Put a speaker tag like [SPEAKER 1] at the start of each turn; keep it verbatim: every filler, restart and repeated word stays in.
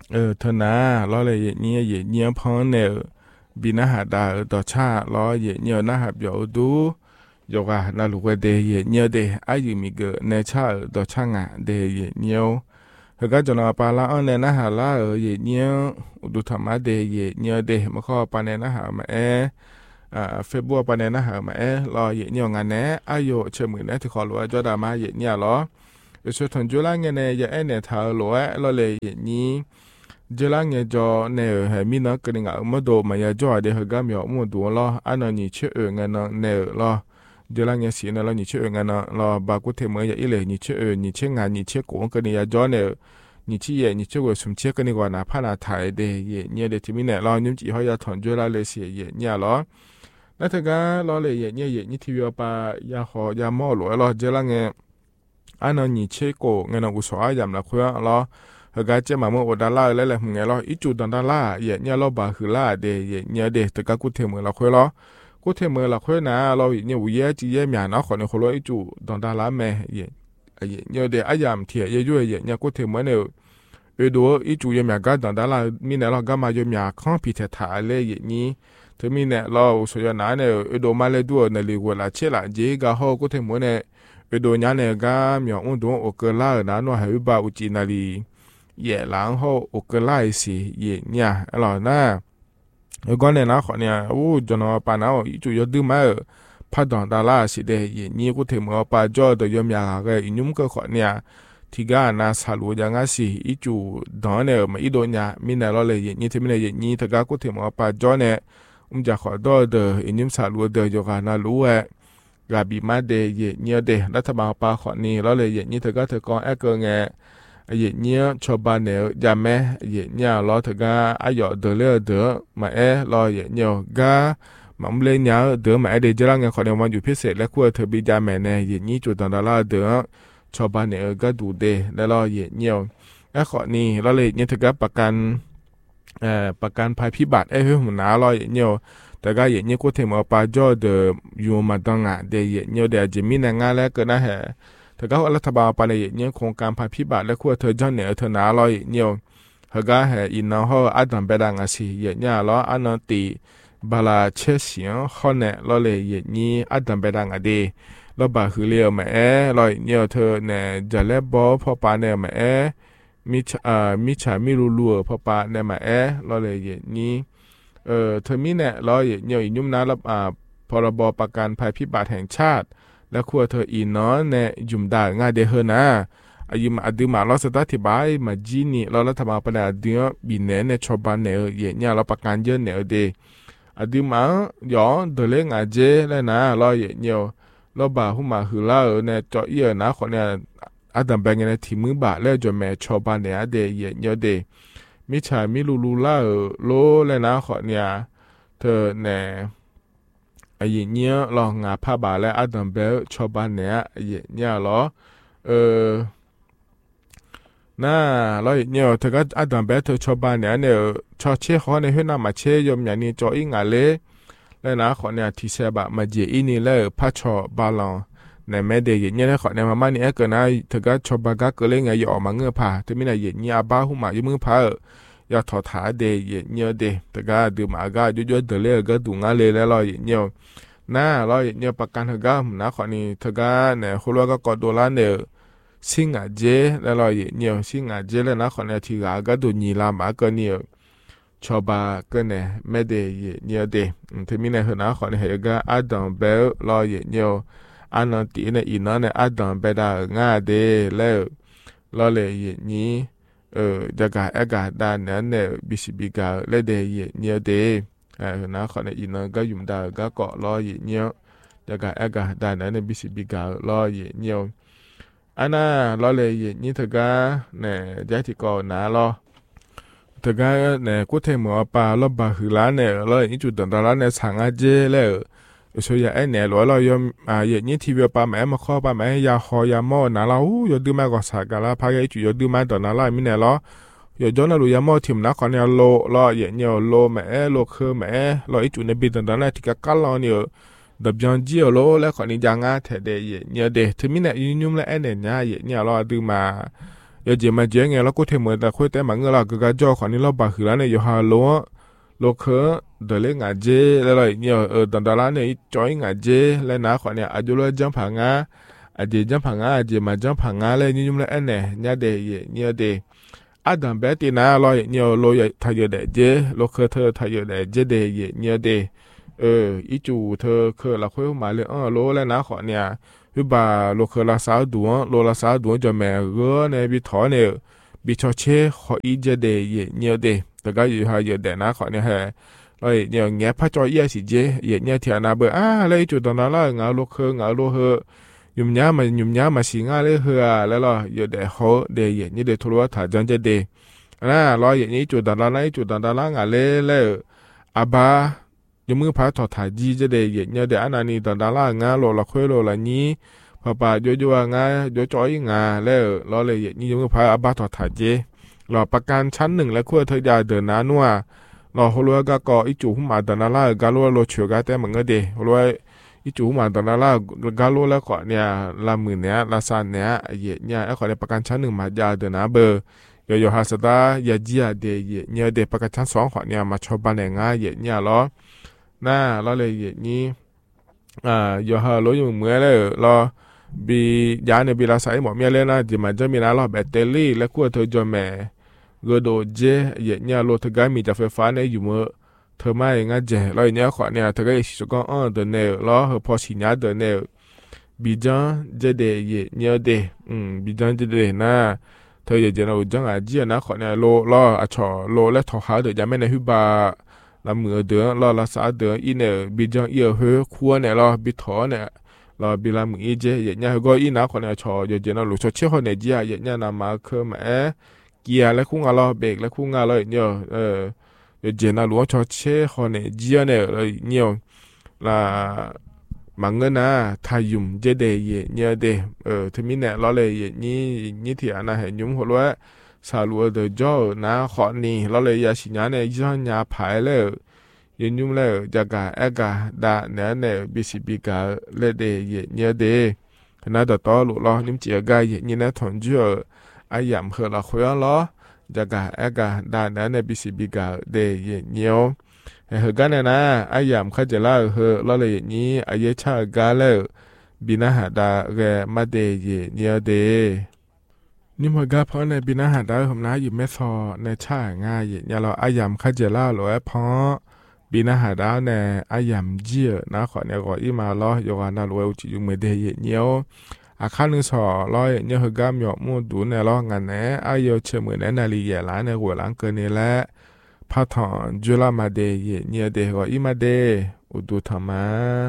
[SPEAKER 1] เออเธอนาล้อเลยเนี้ยเยเนี้ยพอเนอบินาหาดาต่อชาล้อเยเนี้ยนะฮับอยู่ดูยกอ่ะนาลูกเดเยเนี้ยเดอายุมีเกเนชาต่อช่างอ่ะเดเยเนี้ยเฮก็จะนอปาลาอันเนนะฮาลาเอเยเนี้ยดูธรรมะเดเยเนี้ยเดมาข้อปานเนนะหามาเออ่าเฟซบุ๊กปานเนนะหามาเอรอเยเนี้ยงานเนอายุเชื่อมือเนที่ขอรู้ว่าจะดามาเยเนี้ยล้อช่วยทนจุฬาเงี้ยเนยเอเนท่าล้อล้อเลยเยนี้เจลังเงจอเนอเฮมินักกริงอ่ะมโดมายาจ่อเดฮกามยอมดูล้ออันนั้นนี่เชื่อเงินเนอล้อเจลังเงสีนั่นล้อนี่เชื่อเงินล้อบากุเทมยาอิเลนี่เชื่อนี่เชื่องานนี่เชื่อกูกริยาจ่อเนอนี่เชื่อนี่เชื่อว่าสมเชื่อกันดีกว่านะพานาไทยเดเยเนี่ยเดที่มีเนี่ยล้อยุ่งจีเขาอยากถอนจุฬาเลยเสียเยเนี่ยล้อแล้วถ้าก็ล้อเลยเยเนี่ยเยนี่ที่ว่าปายาหอยาหม้อหลวล้อเจลังเงอันนั้นนี่เชื่อกูเงินอุตสาหยามละคุยล้อเฮกาเจมาเมื่อวันดาราแล้วแหละมึงไงล่ะอีจูดันดาราเย่เนี่ยเราบาคือล่าเดเย่เนี่ยเดแต่ก็กูเทมือเราคุยล่ะกูเทมือเราคุยนะเราเนี่ยวิเยจีเย่เมียนะคนในคนเราอีจูดันดาราแม่เย่เย่เนี่ยเดอายามเทียเย่ยุ่ยเย่เนี่ยกูเทมือเนี่ยเออดูอีจูเย่เมียก็ดันดารามีเนี่ยเราก็มาเย่เมียข้างพิเศษถ่ายเลยเย่นี้ถึงมีเนี่ยเราส่วนนั้นเนี่ยเออดูมาเลยดูในลีกว่าละเชื่อละเจก็เขากูเทมือเนี่ยเออดูเนี่ยก็มีอุ้งดูโอเคล่านะนัวให้บ้าอุจินาลี也然后我个来些也呀，老那我讲的那好呢，我就那把那我就要丢买拍档达拉是的也你个题目把叫的要面个你们个好呢。ที่กานาสาลูยังอาศัยอีจูดอนเนี่ยมาอีโดนยามีเนี่ยเราเลยอย่างนี้ที่มีเนี่ยอย่างนี้ถ้าก็ถึงมาปาจอเนี่ยอุ้มจะขอดอเดออินิมสาลูเดออยู่กันน่ารู้เอกาบีมาเดย์เนี่ยเดรัฐบาลปาขอนี้เราเลยอย่างนี้ถ้าก็ถือก้อนเอเกอร์ไงอย่างนี้ชาวบ้านเนี่ยยามแม่อย่างนี้เราถ้าก็อายุเดอเลือเดอมาเอเราอย่างนี้ก็มันเลยเนี่ยเดอมาเอเดจรังเงินขอเนี่ยมันอยู่พิเศษและควรเธอบีจามแม่เนี่ยอย่างนี้จุดต่างๆเดอชาวบ้านเนี่ยก็ดูเดแล้วเราเหยียดเงี้ยวไอ้ข้อนี้เราเลยเนี่ยถึงกับประกันเอ่อประกันภัยพิบัติไอ้เรื่องหัวหน้าเราเหยียดเงี้ยวแต่ก็เหยียดเงี้ยวก็ถึงมาปาจอเดอยู่มาตั้งอ่ะเดเหยียดเงี้ยวเดจะมีในงานแล้วก็น่าแห่แต่ก็รัฐบาลไปในเหยียดเงี้ยวโครงการภัยพิบัติและควรเธอเจ้าเนี่ยเธอหน้าเราเหยียดเงี้ยวเขาก็แห่อินน้องเขาอัดดันไปดังอ่ะสิเหยียดเงี้ยเราอันนั้นตีบาลาเชื่อเสียงเขาเนี่ยเราเลยเหยียดนี้อัดดันไปดังอ่ะเดเราบาคือเลี้ยวมาเอลอยเนี่ยเธอเนี่ยจะเล็บบอพอปาเนี่ยมาเอมิชอ่ามิชามิรูลัวพอปาเนี่ยมาเอเราเลยอย่างนี้เอ่อเธอมีเนี่ยเราอย่างเนี่ยยุ่มน้ำรับอ่าพรบประกันภัยพิบัติแห่งชาติและครัวเธออีน้อเนี่ยยุ่มได้ง่ายเดเฮนะอายุมาอดีมาเราสตาร์ทบายมาจีนี่เรารัฐบาลประเดี๋ยวบินเนี่ยชาวบ้านเนี่ยอย่างเนี่ยเราประกันเยอะเนี่ยเดอดีมาย้อนเดลงอาเจแล้วนะเราอย่างเนี่ยเราบ่าหุ่มาคือล่าเนี่ยจอเอียนะคนเนี่ยอาดัมแบงเนี่ยที่มือบาแล้วจนแม่ชาวบ้านเนี่ยเดย์เยอะเดย์มิชามิลูลูล่าโลเลยนะคนเนี่ยเธอเนี่ยไอ้เนี่ยลองงาผ้าบาแล้วอาดัมแบงชาวบ้านเนี่ยไอ้เนี่ยหรอเออน่าเราเนี่ยเธอก็อาดัมแบงเธอชาวบ้านเนี่ยเนี่ยชอเช่เขาในเฮือนน้ำมาเช่ยมอย่างนี้จออีงาเล่แล้วนะขอเนี่ยที่เสบะมาเจอินี่เลยพัชอบาลองในแม่เดียเนี่ยขอเนี่ยมามานี่เกิดนะเธอก็ชอบบากาเกลงไงอย่าออกมาเงือผาแต่ไม่ได้เย็นเนี่ยบ้าหุ่มาอยู่มือผาอย่าถอดขาเดียเนี่ยเดเธอก็ดูมากาจุดจุดเดเลยก็ดูงาเลยแล้วรอเนี่ยน่ารอเนี่ยประกันเธอก็นะขอนี่เธอก็เนี่ยคนว่าก็กอดโดลาเนี่ยซิงอาเจแล้วรอเนี่ยซิงอาเจแล้วนะขอเนี่ยที่กาก็ดูนีลามาก็เนี่ยชาวบ้านก็เนี่ยไม่ได้เนี่ยเดที่มีในหัวหน้าของเนี่ยก็อาดัมเบลรอเนี่ยอันนั้นตีเนี่ยอีนั่นเนี่ยอาดัมเบลได้ง่ายเดแล้วรอเลยนี่เออจะการเอกาด้านนั้นเนี่ยบิสิบิกาเลเดเนี่ยเดเออหัวหน้าของเนี่ยอีนั่นก็ยุ่งได้ก็เกาะรอเนี่ยจะการเอกาด้านนั้นเนี่ยบิสิบิการอเนี่ยอันนั้นรอเลยนี่เธอก็เนี่ยใจที่ก่อนนะรอแต่ก็เนี่ยกูเทมัวปลาลบบาคือร้านเนี่ยแล้วอีจุดต่างๆร้านเนี่ยสั่งอาเจแล้วช่วยไอ้เนี่ยหรือเรายอมอ่าอย่างนี้ทีวีปลาแม่มาข้อปลาแม่ยาคอยาหม้อนะเราอยู่ดื้อมากกว่าสักการะพายอีจุดอยู่ดื้อมากต่อนะเราไม่เนี่ยหรออยู่ย้อนเรายาหม้อถิ่มนะคนเนี่ยโลเราอย่างเนี่ยโลแม่โลคือแม่เราอีจุดในบิดต่างๆเนี่ยที่ก็เราเนี่ยดับยันจีโลแล้วคนนี้ยังอ่ะเทเดย์เนี่ยเดย์ถึงมีเนี่ยยุ่งๆแล้วไอ้เนี่ยเนี่ยเนี่ยเราดื้อมา giờ chỉ mà chế nghe nó có thêm một đặc khối té mà người là cái cái cho khoảnนี้เราบาคือแล้วเนี่ยอยู่หาโลโลเคเดเลยงาเจแล้วเลยเนี่ยเออตอนตอนนั้นเนี่ยจอยงาเจแล้วนะขวานเนี่ยอายุเลยจังผังอ่ะอาจจะจังผังอ่ะอาจจะมาจังผังอ่ะเลยนี่ยุ่งเลยอันเนี่ยเนี่ยเดย์เนี่ยเดย์อาดัมเบตีนะเราเนี่ยโลยทายเดเจโลเคเธอทายเดเจเดย์เนี่ยเดย์เอออีจูเธอเคยเราคุยมาเลยเออโลแล้วนะขวานเนี่ยคือบ่าโลเคลาสาวดวงโลลาสาวดวงจะแม่เออเนี่ยบิทอเนี่ยบิชอเช่ขออีเจเดย์เนี่ยเดย์แต่ก็อยู่หาเยอะเดนะขอเนี่ยฮะเลยเนี่ยเงี้ยพระจอยเยี่ยสิเจเยี่ยเนี่ยเทียนาเบอร์อ่าเลยจุดตอนนั้นละเงาโลเคเงาโลเฮยุ่มยามายุ่มยามาสิงาเลยเฮอแล้วล่ะเยอะเดเขาเดย์เยี่ยนี่เดทุลถ่ายจันเจเดย์นะรออย่างนี้จุดตอนนั้นจุดตอนนั้นงาเล่เล่อาบายมือพระถอดถ่ายจีเจเดย์เยี่ยเนี่ยเดอันนี้ตอนนั้นละงาโลละคุยโลละนี้พอป่าโยโย่งาโยจอยงาแล้วรอเลยอย่างนี้ยมือพระอาบาถอดถ่ายเจรอประกันชั้นหนึ่งและขั้วเธอยาเดินน้านัวรอหัวก็ก่ออีจูหุ่มมาตนาล่ากาลัวโลเชือกแต่เหมือนกันเดหัวอีจูหุ่มมาตนาล่ากาลัวแล้วก่อนเนี่ยลามือเนี้ยลาซานเนี้ยเย่เนี่ยไอ้ขอในประกันชั้นหนึ่งมายาเดินน้าเบอร์โยโย่ฮาสตายาจียเดเย่เนี่ยเดประกันชั้นสองขอเนี่ยมาชอบบ้านแหงง่ายเย่เนี่ยล้อหน้าล้อเลยเย่นี้อ่าโยฮาโลอยู่เมื่อเลยรอบียาเนี่ยบีลาไซหมอเมียเลยนะจิมันจะมีน้าล้อแบตเตอรี่และขั้วเธอจอแม่ก็โดเจเย่เนี่ยโลทกามีจากไฟฟ้าเนี่ยอยู่เมื่อเธอไม่งั้นเจแล้วเนี่ยขวานเนี่ยเธอก็สิก็อ้อเดินเนลแล้วพอสิญญาเดินเนลบิจังเจเดเย่เนี่ยเดอืมบิจังเจเดนะเธอเย่เจเราจังอาเจียนะขวานเนี่ยโลล้ออ่ะชอโลและทอหาเดือดยังไม่ในฮึบาละมือเดือล้อละสาเดืออีเนี่ยบิจังเอียเฮคัวเนี่ยล้อบิถอเนี่ยล้อบิลามืออีเจเย่เนี่ยก็อีนะขวานเนี่ยชอเย่เจเราลูกชอเชี่ยวเนี่ยเจียเย่เนี่ยนามาเคอแม่เกียร์และคู่งาล้อเบรกและคู่งาล้อเนี่ยเออเดี๋ยวเจน่ารู้ว่าชอเช่คนเนี่ยเจียเนี่ยเลยเนี่ยละมังเงินนะทายุ่มเจเดย์เนี่ยเดเออที่มีเนี่ยล้อเลยนี่นี่ที่อันนั้นเห็นยุ่มหัวว่าสาลัวเดอจ่อนะขอนี่ล้อเลยยาสิญญาเนี่ยย้อนยาผายเลยยืนยุ่มเลยจากการเอกาดาเนี่ยเนี่ยบิสิบิกาเลเดย์เนี่ยเดขณะต่อต่อลุล้อนิ่มเจียกายเนี่ยนะถอนจ่ออายามเฮละคุยล้อจากการเอกาดาเนี่ยเนี่ยบิสิบิกาเดย์เนี่ยเฮกันเนี่ยนะอายามข้าจะเล่าเฮล้อเลยนี้อายชากาเลบินาหาดาเรมาเดย์เนี่ยเดนี่มันก็เพราะในบินาหาดาผมนะอยู่ไม่พอในชาง่ายเนี่ยเราอายามข้าจะเล่าหรือเพราะบินาหาดาเนี่ยอายามเจียนะขอเนี่ยก็อีมาล้ออยู่กันนะรวยอุจิยุเมเดย์เนี่ยอาคารนึงสอร้อยเนี่ยเฮกามหยอกมูดูเนี่ยล้องานเนี่ยอายเชื่อมือเนี่ยนาลีเยล้านในหัวหลังเกินนี่แหละพาถอนจุลามาเดย์เนี่ยเดย์ก็อีมาเดย์อุดูธรรมะ